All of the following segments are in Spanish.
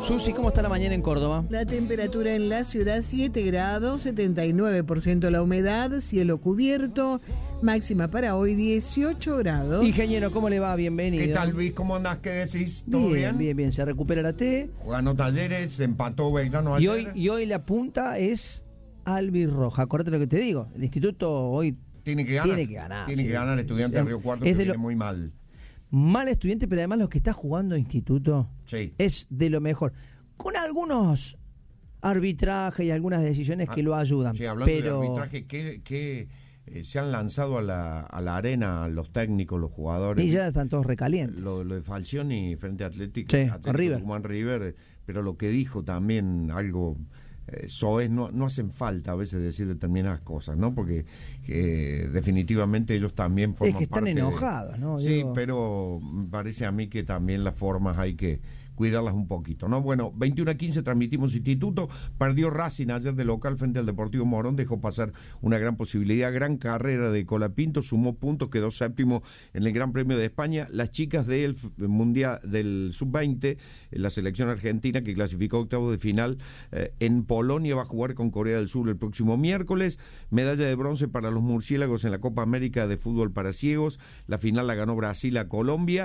Susi, ¿cómo está la mañana en Córdoba? La temperatura en la ciudad 7 grados, 79% la humedad, cielo cubierto, máxima para hoy 18 grados. Ingeniero, ¿cómo le va? Bienvenido. ¿Qué tal, Luis? ¿Cómo andás? ¿Qué decís? ¿Todo bien? Bien, bien. Se recupera la T. Ganó Talleres, empató Belgrano ayer. Y hoy la punta es albirroja. Acuérdate lo que te digo. El instituto hoy tiene que ganar. Tiene que ganar Estudiantes de Río Cuarto, que viene muy mal. Mal Estudiante, pero además lo que está jugando instituto es de lo mejor. Con algunos arbitrajes y algunas decisiones que lo ayudan. Sí, hablando de arbitraje, que se han lanzado a la arena los técnicos, los jugadores. Y ya están todos recalientes. Lo de Falcioni frente a Atlético, River. Pero lo que dijo también algo... soez, no hacen falta a veces decir determinadas cosas, ¿no? Porque definitivamente ellos también forman parte. Es que están enojados, ¿no? Sí, pero me parece a mí que también las formas hay que cuidarlas un poquito, ¿no? Bueno, 21:15 transmitimos Instituto, perdió Racing ayer de local frente al Deportivo Morón, dejó pasar una gran posibilidad, gran carrera de Colapinto, sumó puntos, quedó séptimo en el Gran Premio de España. Las chicas del Mundial del Sub-20, la selección argentina que clasificó octavos de final en Polonia, va a jugar con Corea del Sur el próximo miércoles. Medalla de bronce para los murciélagos en la Copa América de Fútbol para Ciegos, la final la ganó Brasil a Colombia,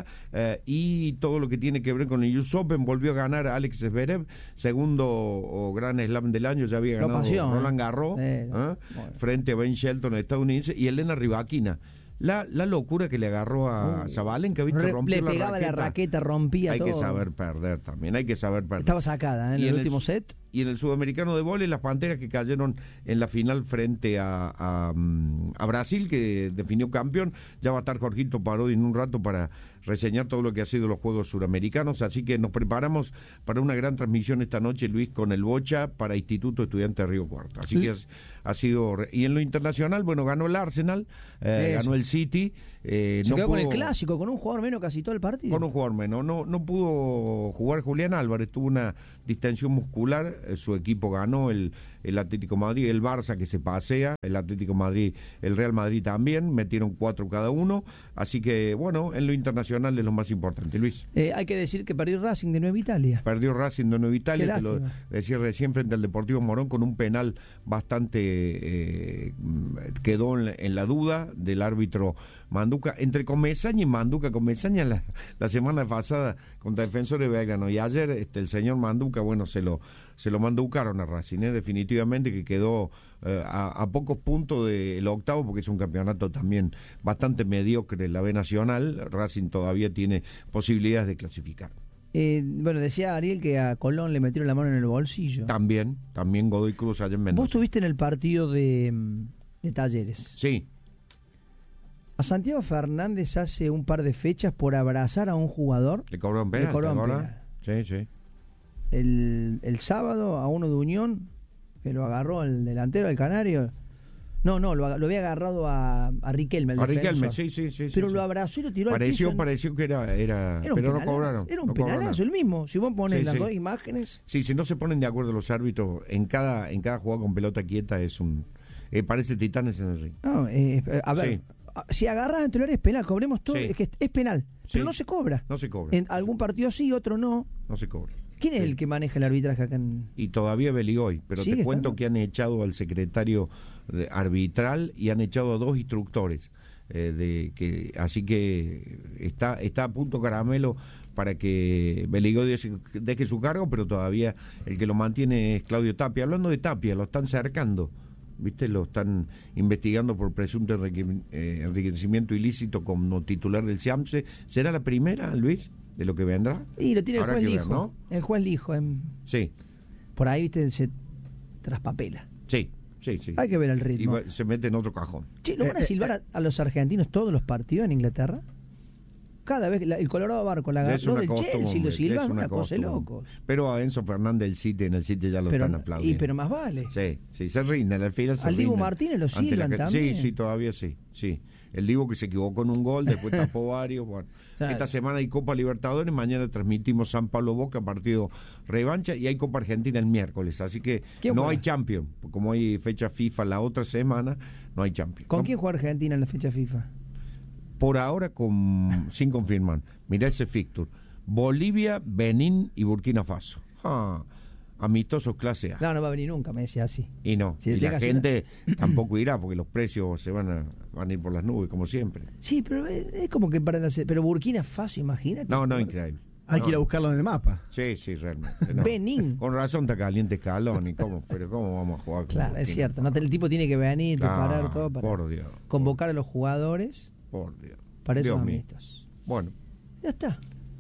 y todo lo que tiene que ver con el US Open, volvió a ganar a Alex Zverev, segundo Gran Slam del año, ya había ganado Roland Garros frente a Ben Shelton, estadounidense, y Elena Rybakina. La locura que le agarró a Zabalenka, ¿viste? Le pegaba la raqueta, rompía todo. Hay que saber perder también, hay que saber perder. Estaba sacada en el último set. Y en el sudamericano de vóley, las Panteras que cayeron en la final frente a Brasil, que definió campeón. Ya va a estar Jorgito Parodi en un rato para reseñar todo lo que ha sido los Juegos Suramericanos, así que nos preparamos para una gran transmisión esta noche, Luis, con el Bocha para Instituto Estudiante de Río Cuarto. Así que ha sido... Y en lo internacional, bueno, ganó el Arsenal, ganó el City. Se quedó con el clásico, con un jugador menos casi todo el partido. Con un jugador menos. No pudo jugar Julián Álvarez, tuvo una distensión muscular, su equipo ganó, el Atlético Madrid, el Barça que se pasea, el Atlético Madrid, el Real Madrid también, metieron 4 cada uno, así que bueno, en lo internacional es lo más importante, Luis. Hay que decir que perdió Racing de Nueva Italia. Perdió Racing de Nueva Italia, te lo decía recién, frente al Deportivo Morón, con un penal bastante quedó en la duda del árbitro Manduca, entre Comesaña y Manduca. Comesaña la semana pasada contra Defensores de Belgrano, y ayer el señor Manduca, bueno, se lo manducaron a Racing, definitivamente, que quedó a pocos puntos del octavo, porque es un campeonato también bastante mediocre, la B Nacional. Racing todavía tiene posibilidades de clasificar. Bueno, decía Ariel que a Colón le metieron la mano en el bolsillo. También Godoy Cruz allá en Mendoza. ¿Vos estuviste en el partido de Talleres? Sí. A Santiago Fernández hace un par de fechas por abrazar a un jugador. Le cobró penal. Sí. El sábado a uno de Unión, que lo agarró el delantero, el canario. No, lo había agarrado a Riquelme, el defensor. Riquelme, sí. Pero lo abrazó y lo tiró al piso. Pareció que era pero no cobraron. Era un penalazo, el mismo. Si vos pones las dos imágenes... Sí, si no se ponen de acuerdo los árbitros, en cada jugada con pelota quieta es un... parece Titanes en el ring. No, a ver... Sí. Si agarras en titular es penal, cobremos todo, es que es penal, pero no se cobra. No se cobra. En algún partido sí, otro no. No se cobra. ¿Quién es el que maneja el arbitraje acá en...? Y todavía Beligoy, pero te cuento que han echado al secretario arbitral y han echado a 2 instructores. Así que está a punto caramelo para que Beligoy deje su cargo, pero todavía el que lo mantiene es Claudio Tapia. Hablando de Tapia, lo están cercando. ¿Viste? Lo están investigando por presunto enriquecimiento ilícito como titular del CIAMSE. ¿Será la primera, Luis, de lo que vendrá? Y lo tiene el juez Lijo, ¿no? El juez Lijo. Sí. Por ahí, ¿viste? Se traspapela. Sí. Hay que ver el ritmo. Y se mete en otro cajón. Che, ¿lo van a silbar a los argentinos todos los partidos en Inglaterra? Cada vez el Colorado Barco la ganó del Chelsea, lo silban, una cosa de locos. Pero a Enzo Fernández en el City ya lo están aplaudiendo. Pero más vale. Sí, se rinden, al final se rinden. Al Dibu Martínez lo silban también. Sí, todavía sí. El Dibu que se equivocó en un gol, después tapó varios. Bueno, esta semana hay Copa Libertadores, mañana transmitimos San Pablo Boca, partido revancha, y hay Copa Argentina el miércoles, así que no hay Champions, como hay fecha FIFA la otra semana, no hay Champions. ¿Con quién juega Argentina en la fecha FIFA? Por ahora sin confirmar. Mirá ese fixture: Bolivia, Benín y Burkina Faso. amistosos clase A. No va a venir nunca, me decía así. Y no, Si y la tengas gente tampoco irá porque los precios se van a ir por las nubes, como siempre. Sí, pero es como que para hacer. Pero Burkina Faso, imagínate. No, increíble. Hay que ir a buscarlo en el mapa. Sí, realmente. No. Benín. Con razón está caliente Scaloni, pero ¿cómo vamos a jugar? Claro, es cierto. No, el tipo tiene que venir, preparar todo para por Dios, convocar a los jugadores por Dios. para esos Dios mío. amistos. Bueno, Ya está.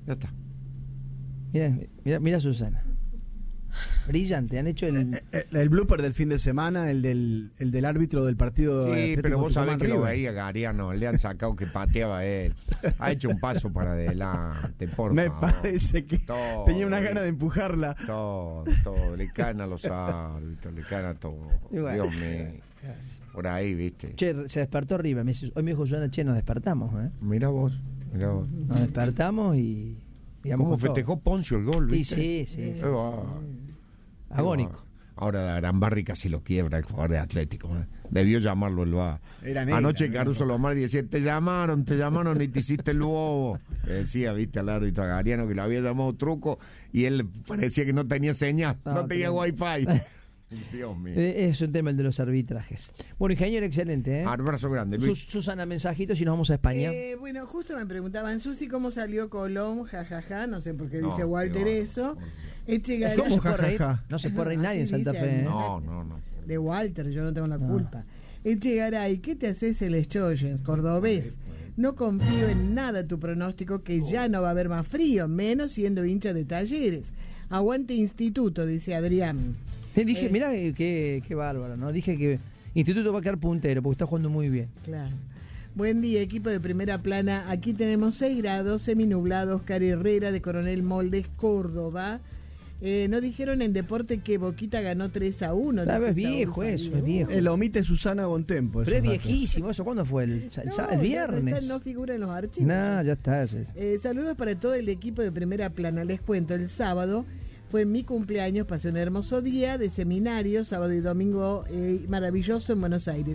Mira Susana. Brillante, han hecho el blooper del fin de semana, el del árbitro del partido. Sí, pero vos sabés que River. lo veía Gariano, le han sacado que pateaba él. Ha hecho un paso para adelante, por Me favor. parece que Todo, tenía una gana de empujarla. Todo, le caen a los árbitros, le caen a todo. Y bueno, Dios mío. Por ahí, viste. Che, se despertó River. Hoy me dijo Susana, che, nos despertamos, Mira vos. Nos despertamos y... ¿Cómo festejó Poncio el gol, viste? Sí. Qué va. Agónico. Ahora Arambarri casi lo quiebra el jugador de Atlético. Debió llamarlo el VAR. Anoche Caruso Lomar decía, te llamaron y te hiciste el bobo. Decía, viste, al árbitro Gariano que lo había llamado truco y él parecía que no tenía señal, no tenía wifi. Dios mío. Es un tema el de los arbitrajes. Bueno, ingeniero, excelente, Abrazo grande, Luis. Susana, mensajitos y nos vamos a España. Bueno, justo me preguntaban, Susi, ¿cómo salió Colón? Ja, no sé por qué dice No, Walter qué eso. ¿Cómo se puede reír? No se puede reír nadie en Santa Fe. No. De Walter, yo no tengo la culpa. Echegaray, ¿qué te haces el Eschoyens, cordobés? No confío en nada tu pronóstico que ya no va a haber más frío, menos siendo hincha de Talleres. Aguante Instituto, dice Adrián. Dije, mirá qué bárbaro, ¿no? Dije que Instituto va a quedar puntero porque está jugando muy bien. Claro. Buen día, equipo de Primera Plana. Aquí tenemos 6 grados, seminublados, Oscar Herrera de Coronel Moldes, Córdoba. No dijeron en deporte que Boquita ganó 3-1. Claro, es viejo eso, es viejo. Lo omite Susana Bontempo. Pero es viejísimo, ¿eso cuándo fue? ¿El viernes? No figura en los archivos. No, ya está. Saludos para todo el equipo de Primera Plana. Les cuento, el sábado fue mi cumpleaños, pasé un hermoso día de seminario, sábado y domingo maravilloso en Buenos Aires.